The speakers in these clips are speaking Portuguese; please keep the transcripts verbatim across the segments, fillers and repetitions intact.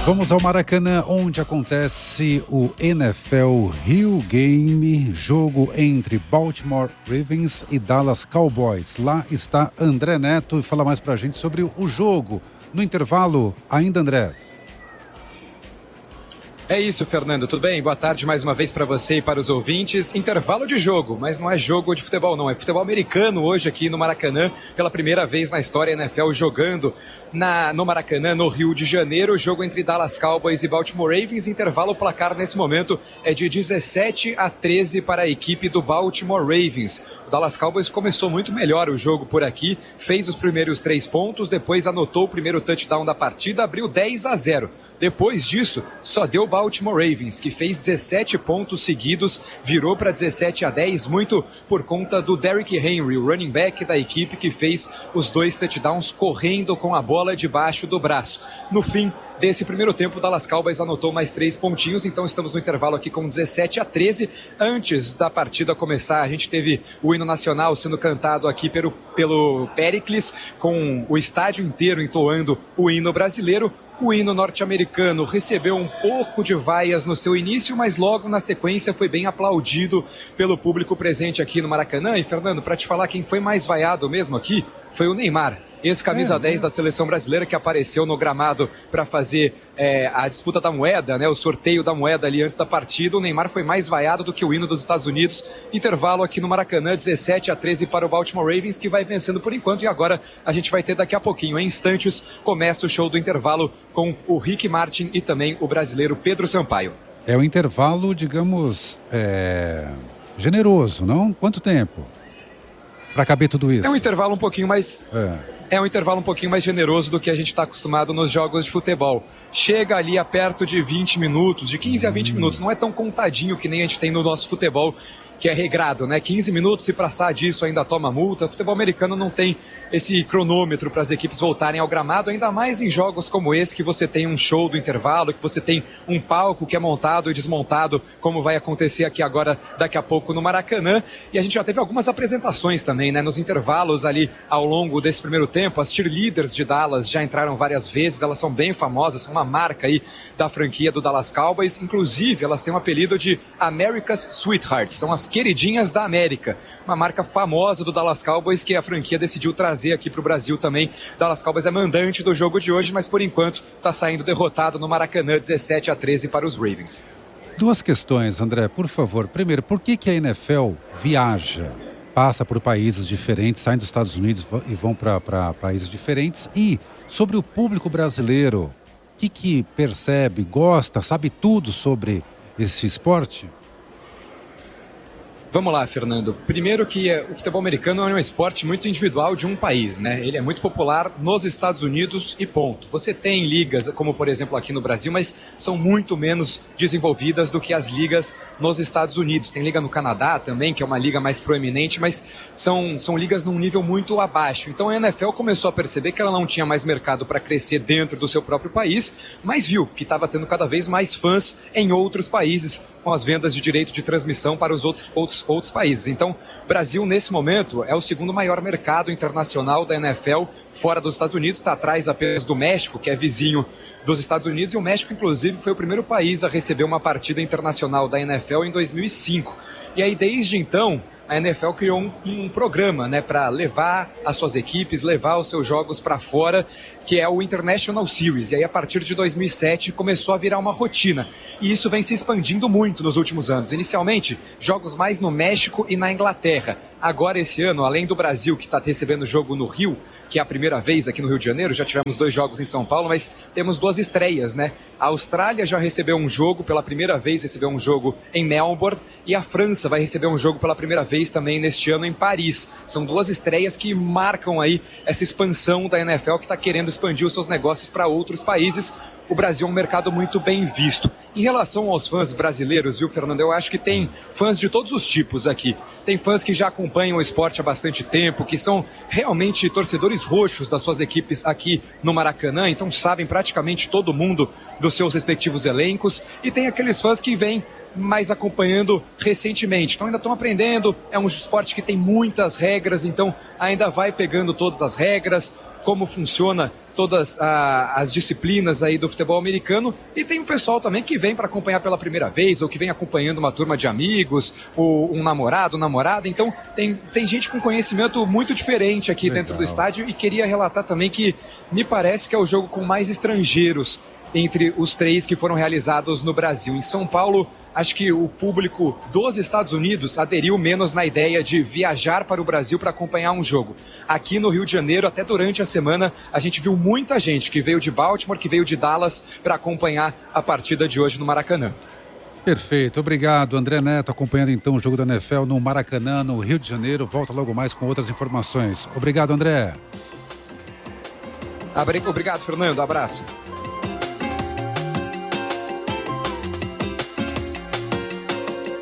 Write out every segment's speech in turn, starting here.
Vamos ao Maracanã, onde acontece o N F L Rio Game, jogo entre Baltimore Ravens e Dallas Cowboys. Lá está André Neto e fala mais pra gente sobre o jogo. No intervalo, ainda André. É isso, Fernando. Tudo bem? Boa tarde mais uma vez para você e para os ouvintes. Intervalo de jogo, mas não é jogo de futebol, não. É futebol americano hoje aqui no Maracanã. Pela primeira vez na história, a N F L jogando na, no Maracanã, no Rio de Janeiro. Jogo entre Dallas Cowboys e Baltimore Ravens. Intervalo, o placar nesse momento é de dezessete a treze para a equipe do Baltimore Ravens. O Dallas Cowboys começou muito melhor o jogo por aqui. Fez os primeiros três pontos, depois anotou o primeiro touchdown da partida, abriu dez a zero. Depois disso, só deu Baltimore Ravens, que fez dezessete pontos seguidos, virou para dezessete a dez, muito por conta do Derrick Henry, o running back da equipe, que fez os dois touchdowns correndo com a bola debaixo do braço. No fim desse primeiro tempo, o Dallas Cowboys anotou mais três pontinhos, então estamos no intervalo aqui com dezessete a treze. Antes da partida começar, a gente teve o hino nacional sendo cantado aqui pelo, pelo Pericles, com o estádio inteiro entoando o hino brasileiro. O hino norte-americano recebeu um pouco de vaias no seu início, mas logo na sequência foi bem aplaudido pelo público presente aqui no Maracanã. E, Fernando, para te falar quem foi mais vaiado mesmo aqui, foi o Neymar, ex-camisa é, dez é. da seleção brasileira, que apareceu no gramado para fazer é, a disputa da moeda, né, o sorteio da moeda ali antes da partida. O Neymar foi mais vaiado do que o hino dos Estados Unidos. Intervalo aqui no Maracanã, dezessete a treze para o Baltimore Ravens, que vai vencendo por enquanto. E agora a gente vai ter daqui a pouquinho, em instantes, começa o show do intervalo com o Rick Martin e também o brasileiro Pedro Sampaio. É um intervalo, digamos, é... generoso, não? Quanto tempo para caber tudo isso? É um intervalo um pouquinho mais... É. É um intervalo um pouquinho mais generoso do que a gente está acostumado nos jogos de futebol. Chega ali a perto de vinte minutos, de quinze a vinte minutos. Não é tão contadinho que nem a gente tem no nosso futebol, que é regrado, né? quinze minutos, se passar disso ainda toma multa. O futebol americano não tem esse cronômetro para as equipes voltarem ao gramado, ainda mais em jogos como esse, que você tem um show do intervalo, que você tem um palco que é montado e desmontado, como vai acontecer aqui agora, daqui a pouco, no Maracanã. E a gente já teve algumas apresentações também, né? Nos intervalos ali, ao longo desse primeiro tempo, as cheerleaders de Dallas já entraram várias vezes, elas são bem famosas, são uma marca aí da franquia do Dallas Cowboys. Inclusive, elas têm um apelido de America's Sweethearts, são as queridinhas da América, uma marca famosa do Dallas Cowboys que a franquia decidiu trazer aqui para o Brasil também. Dallas Cowboys é mandante do jogo de hoje, mas por enquanto está saindo derrotado no Maracanã, dezessete a treze para os Ravens. Duas questões, André, por favor. Primeiro, por que que a N F L viaja, passa por países diferentes, saem dos Estados Unidos e vão para países diferentes? E sobre o público brasileiro, o que que percebe, gosta, sabe tudo sobre esse esporte? Vamos lá, Fernando. Primeiro que o futebol americano é um esporte muito individual de um país, né? Ele é muito popular nos Estados Unidos e ponto. Você tem ligas, como por exemplo aqui no Brasil, mas são muito menos desenvolvidas do que as ligas nos Estados Unidos. Tem liga no Canadá também, que é uma liga mais proeminente, mas são, são ligas num nível muito abaixo. Então a N F L começou a perceber que ela não tinha mais mercado para crescer dentro do seu próprio país, mas viu que estava tendo cada vez mais fãs em outros países, com as vendas de direito de transmissão para os outros, outros, outros países. Então, Brasil, nesse momento, é o segundo maior mercado internacional da N F L fora dos Estados Unidos, está atrás apenas do México, que é vizinho dos Estados Unidos, e o México, inclusive, foi o primeiro país a receber uma partida internacional da N F L em dois mil e cinco. E aí, desde então, a N F L criou um, um programa, né, para levar as suas equipes, levar os seus jogos para fora, que é o International Series. E aí, a partir de dois mil e sete, começou a virar uma rotina. E isso vem se expandindo muito nos últimos anos. Inicialmente, jogos mais no México e na Inglaterra. Agora, esse ano, além do Brasil, que está recebendo jogo no Rio, que é a primeira vez aqui no Rio de Janeiro, já tivemos dois jogos em São Paulo, mas temos duas estreias, né? A Austrália já recebeu um jogo, pela primeira vez recebeu um jogo em Melbourne, e a França vai receber um jogo pela primeira vez também neste ano em Paris. São duas estreias que marcam aí essa expansão da N F L, que está querendo expandir os seus negócios para outros países. O Brasil é um mercado muito bem visto. Em relação aos fãs brasileiros, viu, Fernando? Eu acho que tem fãs de todos os tipos aqui. Tem fãs que já acompanham o esporte há bastante tempo, que são realmente torcedores roxos das suas equipes aqui no Maracanã, então sabem praticamente todo mundo dos seus respectivos elencos. E tem aqueles fãs que vêm mais acompanhando recentemente, então ainda estão aprendendo. É um esporte que tem muitas regras, então ainda vai pegando todas as regras. como funciona todas a, as disciplinas aí do futebol americano, e tem o pessoal também que vem para acompanhar pela primeira vez, ou que vem acompanhando uma turma de amigos, ou um namorado, namorada. Então tem, tem gente com conhecimento muito diferente aqui Legal. Dentro do estádio, e queria relatar também que me parece que é o jogo com mais estrangeiros entre os três que foram realizados no Brasil. Em São Paulo, acho que o público dos Estados Unidos aderiu menos na ideia de viajar para o Brasil para acompanhar um jogo. Aqui no Rio de Janeiro, até durante a semana, a gente viu muita gente que veio de Baltimore, que veio de Dallas para acompanhar a partida de hoje no Maracanã. Perfeito, obrigado André Neto, acompanhando então o jogo da N F L no Maracanã, no Rio de Janeiro. Volta logo mais com outras informações. Obrigado, André. Obrigado, Fernando. Abraço.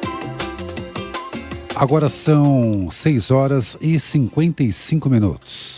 Agora são seis horas e cinquenta e cinco minutos.